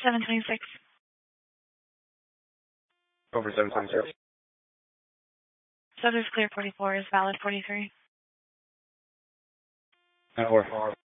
726. Over 726. Subject's clear 44 is valid 43. 4.